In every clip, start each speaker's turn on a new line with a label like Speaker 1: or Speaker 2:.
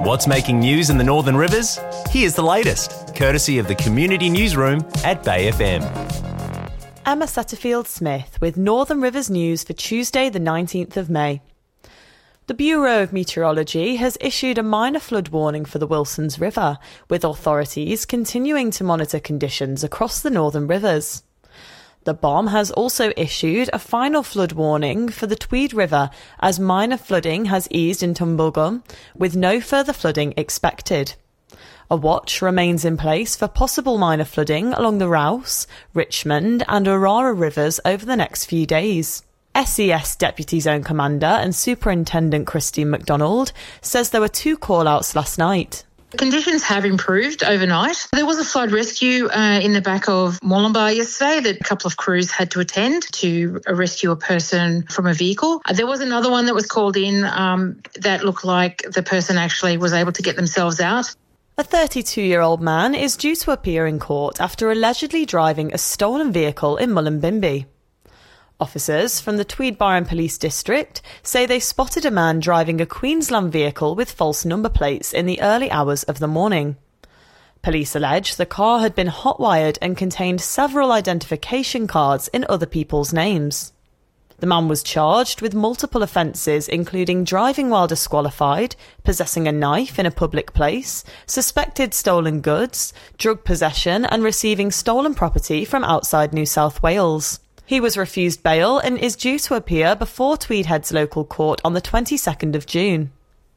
Speaker 1: What's making news in the Northern Rivers? Here's the latest, courtesy of the Community Newsroom at Bay FM.
Speaker 2: Emma Setterfield-Smith with Northern Rivers News for Tuesday the 19th of May. The Bureau of Meteorology has issued a minor flood warning for the Wilsons River, with authorities continuing to monitor conditions across the Northern Rivers. The BOM has also issued a final flood warning for the Tweed River as minor flooding has eased in Tumbulgum, with no further flooding expected. A watch remains in place for possible minor flooding along the Rouse, Richmond and Aurora rivers over the next few days. SES Deputy Zone Commander and Superintendent Christine McDonald says there were 2 call-outs last night.
Speaker 3: Conditions have improved overnight. There was a flood rescue in the back of Mooloolaba yesterday that a couple of crews had to attend to rescue a person from a vehicle. There was another one that was called in that looked like the person actually was able to get themselves out.
Speaker 2: A 32-year-old man is due to appear in court after allegedly driving a stolen vehicle in Mullumbimby. Officers from the Tweed Byron Police District say they spotted a man driving a Queensland vehicle with false number plates in the early hours of the morning. Police allege the car had been hot-wired and contained several identification cards in other people's names. The man was charged with multiple offences including driving while disqualified, possessing a knife in a public place, suspected stolen goods, drug possession and receiving stolen property from outside New South Wales. He was refused bail and is due to appear before Tweed Head's local court on the 22nd of June.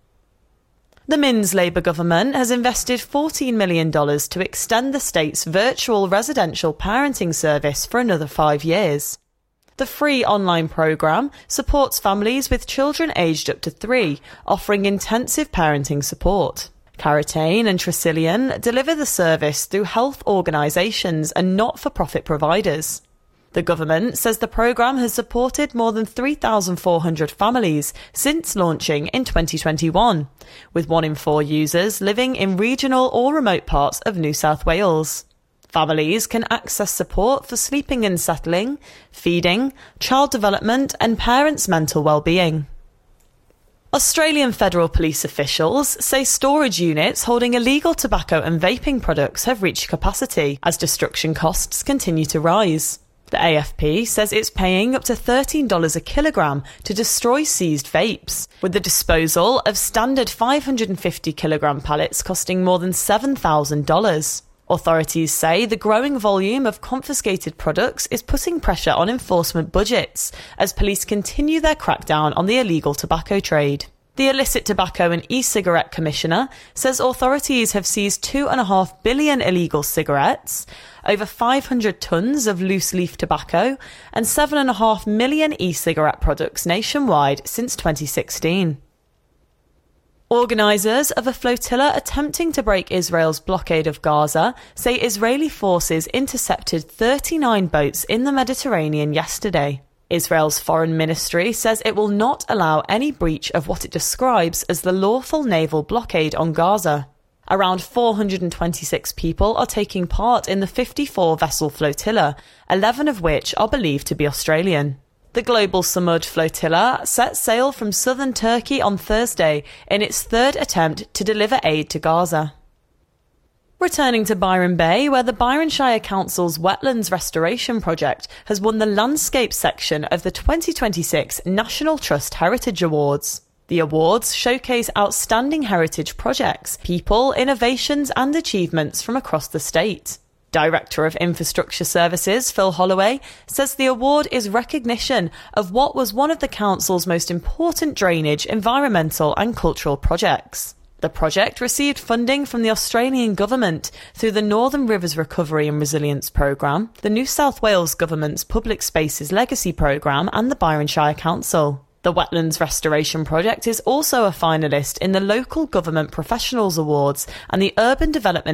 Speaker 2: The Minns Labour government has invested $14 million to extend the state's virtual residential parenting service for another 5 years. The free online programme supports families with children aged up to 3, offering intensive parenting support. Caratane and Tresillian deliver the service through health organisations and not-for-profit providers. The government says the programme has supported more than 3,400 families since launching in 2021, with 1 in 4 users living in regional or remote parts of New South Wales. Families can access support for sleeping and settling, feeding, child development and parents' mental well-being. Australian federal police officials say storage units holding illegal tobacco and vaping products have reached capacity as destruction costs continue to rise. The AFP says it's paying up to $13 a kilogram to destroy seized vapes, with the disposal of standard 550 kilogram pallets costing more than $7,000. Authorities say the growing volume of confiscated products is putting pressure on enforcement budgets as police continue their crackdown on the illegal tobacco trade. The Illicit Tobacco and E-Cigarette Commissioner says authorities have seized 2.5 billion illegal cigarettes, over 500 tonnes of loose-leaf tobacco and 7.5 million e-cigarette products nationwide since 2016. Organisers of a flotilla attempting to break Israel's blockade of Gaza say Israeli forces intercepted 39 boats in the Mediterranean yesterday. Israel's foreign ministry says it will not allow any breach of what it describes as the lawful naval blockade on Gaza. Around 426 people are taking part in the 54-vessel flotilla, 11 of which are believed to be Australian. The Global Samud flotilla set sail from southern Turkey on Thursday in its 3rd attempt to deliver aid to Gaza. Returning to Byron Bay, where the Byron Shire Council's Wetlands Restoration Project has won the landscape section of the 2026 National Trust Heritage Awards. The awards showcase outstanding heritage projects, people, innovations and achievements from across the state. Director of Infrastructure Services, Phil Holloway, says the award is recognition of what was one of the council's most important drainage, environmental and cultural projects. The project received funding from the Australian Government through the Northern Rivers Recovery and Resilience Programme, the New South Wales Government's Public Spaces Legacy Programme and the Byron Shire Council. The Wetlands Restoration Project is also a finalist in the Local Government Professionals Awards and the Urban Development